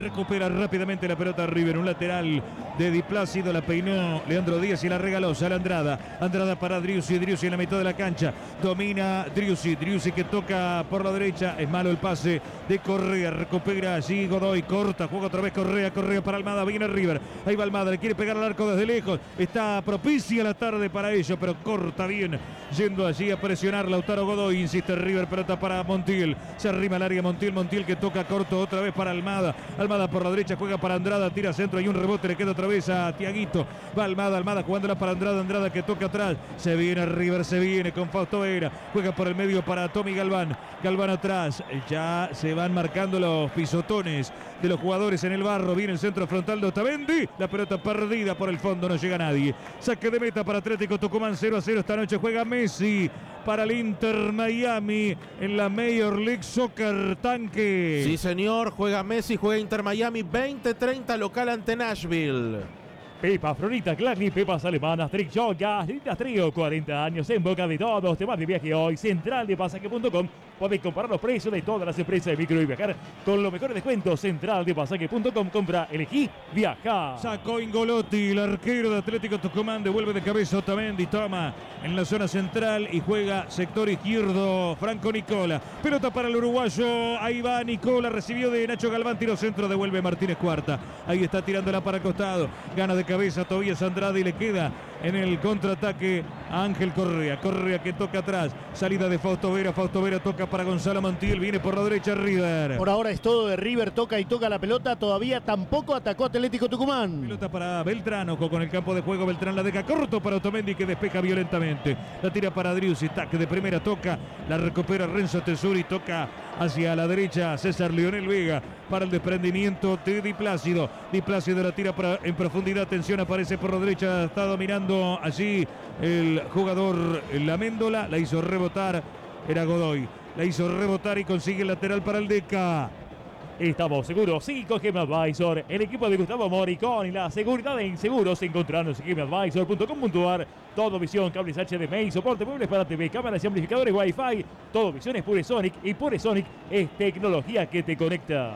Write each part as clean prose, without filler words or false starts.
Recupera rápidamente la pelota River, un lateral de Di Plácido, la peinó Leandro Díaz y la regaló Sala Andrada. Andrada para Driussi, Driussi en la mitad de la cancha, domina Driussi, Driussi que toca por la derecha, es malo el pase de Correa, recupera allí Godoy, corta, juega otra vez Correa, Correa para Almada, viene River, ahí va Almada, le quiere pegar al arco desde lejos, está propicia la tarde para ello, pero corta bien, yendo allí a presionar Lautaro Godoy, insiste River, pelota para Montiel, se arrima al área Montiel, Montiel que toca corto otra vez para Almada, Almada por la derecha, juega para Andrada, tira centro, hay un rebote, le queda otra vez a Tiaguito, va Almada, Almada jugándola para Andrada, Andrada que toca atrás, se viene River, se viene con Fausto Vera, juega por el medio para Tommy Galván, Galván atrás, ya se van marcando los pisotones de los jugadores en el barro, viene el centro frontal de Otamendi, la pelota perdida por el fondo, no llega nadie, saque de meta para Atlético Tucumán, 0-0 esta noche, juega Messi para el Inter Miami en la Major League Soccer, Tanque. Sí señor, juega Messi, juega Inter Miami, 20-30 local ante Nashville. Pepas, Florita, Clary, pepas alemanas, Trick Shock, Gasitas Trío, 40 años en boca de todos. Te vas de viaje hoy, centraldepasaje.com. Podés comparar los precios de todas las empresas de micro y viajar con los mejores descuentos. Centraldepasaje.com, compra, elegí, viaja. Sacó Ingolotti, el arquero de Atlético Tucumán, devuelve de cabeza Otamendi, toma en la zona central y juega sector izquierdo Franco Nicola. Pelota para el uruguayo, ahí va Nicola, recibió de Nacho Galván, tiro centro, devuelve Martínez Cuarta. Ahí está tirándola para el costado, gana de cabeza Tobías Andrade y le queda en el contraataque a Ángel Correa. Correa que toca atrás, salida de Fausto Vera toca para Gonzalo Montiel, viene por la derecha River. Por ahora es todo de River, toca y toca la pelota, todavía tampoco atacó Atlético Tucumán. Pelota para Beltrán, ojo con el campo de juego, Beltrán la deja corto para Otamendi que despeja violentamente. La tira para Driussi, tac de primera, toca, la recupera Renzo Tesuri, toca hacia la derecha César Leonel Vega para el desprendimiento de Di Plácido. Di Plácido la tira en profundidad, atención, aparece por la derecha, está dominando allí el jugador Laméndola, la hizo rebotar, era Godoy, la hizo rebotar y consigue el lateral para el Deca. Estamos seguros, sí, con Gem Advisor, el equipo de Gustavo Moricón y la seguridad en seguros. Encontrarnos en gemadvisor.com.ar. Todo visión, cables HDMI, soporte muebles para TV, cámaras y amplificadores Wi-Fi. Todo visión es PureSonic y PureSonic es tecnología que te conecta.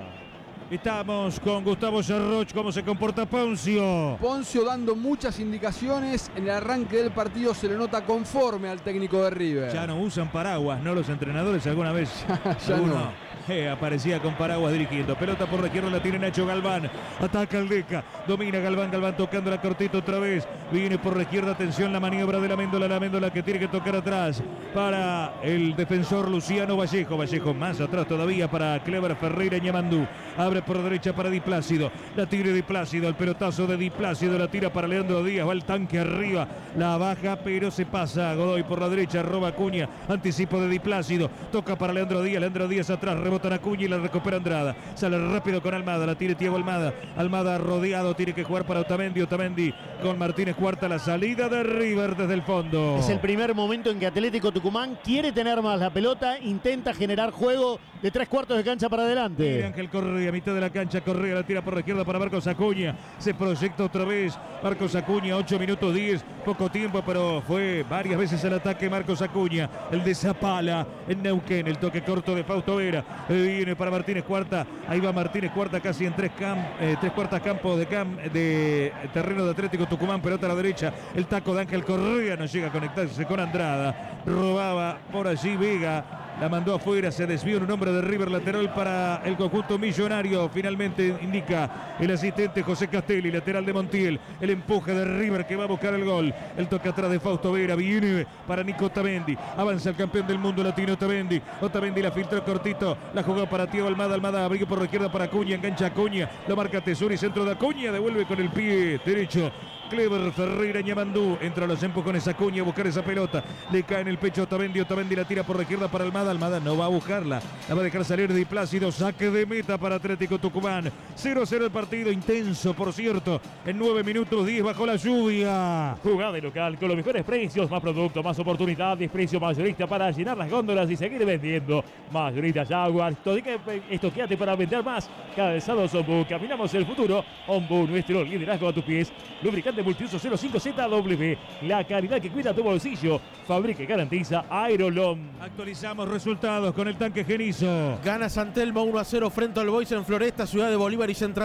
Estamos con Gustavo Sarroch. ¿Cómo se comporta Poncio? Poncio dando muchas indicaciones. En el arranque del partido se le nota conforme al técnico de River. Ya no usan paraguas, ¿no? Los entrenadores alguna vez. Ya no. Aparecía con paraguas dirigiendo. Pelota por la izquierda, la tiene Nacho Galván. Ataca el Deca. Domina Galván. Galván tocando la cortita otra vez. Viene por la izquierda. Atención, la maniobra de Laméndola. Laméndola que tiene que tocar atrás para el defensor Luciano Vallejo. Vallejo más atrás todavía para Clever Ferreira Ñamandú. Abre por derecha para Di Plácido. La tira Di Plácido. El pelotazo de Di Plácido. La tira para Leandro Díaz. Va el tanque arriba. La baja, pero se pasa. Godoy por la derecha. Roba Acuña. Anticipo de Di Plácido. Toca para Leandro Díaz. Leandro Díaz atrás. Rebota Acuña y la recupera Andrada. Sale rápido con Almada. La tira Thiago Almada. Almada rodeado. Tiene que jugar para Otamendi. Otamendi con Martínez Cuarta. La salida de River desde el fondo. Es el primer momento en que Atlético Tucumán quiere tener más la pelota. Intenta generar juego de 3/4 de cancha para adelante. Ángel Correa, mitad de la cancha. Correa la tira por la izquierda para Marcos Acuña. Se proyecta otra vez Marcos Acuña. 8 minutos 10. Poco tiempo, pero fue varias veces el ataque Marcos Acuña. El de Zapala en Neuquén. El toque corto de Fausto Vera. Viene para Martínez Cuarta. Ahí va Martínez Cuarta casi en 3/4 campo de terreno de Atlético Tucumán. Pelota a la derecha. El taco de Ángel Correa no llega a conectarse con Andrada. Robaba por allí Vega. La mandó afuera, se desvió un hombre de River, lateral para el conjunto millonario. Finalmente indica el asistente José Castelli, lateral de Montiel. El empuje de River que va a buscar el gol. El toque atrás de Fausto Vera, viene para Nico Otamendi. Avanza el campeón del mundo latino Otamendi. Otamendi la filtró cortito, la jugó para Thiago Almada. Almada abrió por la izquierda para Acuña, engancha Acuña. Lo marca Tesuri, centro de Acuña, devuelve con el pie derecho. Clever Ferreira Ñamandú entra a los empujones Acuña a buscar esa pelota, le cae en el pecho Otamendi, Otamendi la tira por la izquierda para Almada, Almada no va a buscarla, la va a dejar salir Di Plácido, saque de meta para Atlético Tucumán, 0-0 el partido, intenso por cierto, en 9 minutos 10 bajo la lluvia. Jugada de local con los mejores precios, más producto, más oportunidades, precio mayorista para llenar las góndolas y seguir vendiendo. Mayorista Jaguar, estoqueate para vender más. Calzados Ombu, caminamos el futuro. Ombu, nuestro liderazgo a tus pies. Lubricante lubricante multiuso 05ZW. La calidad que cuida tu bolsillo. Fabrica y garantiza Aerolom. Actualizamos resultados con el tanque Genizo. Gana San Telmo 1-0 frente al Boys en Floresta, Ciudad de Bolívar y Central.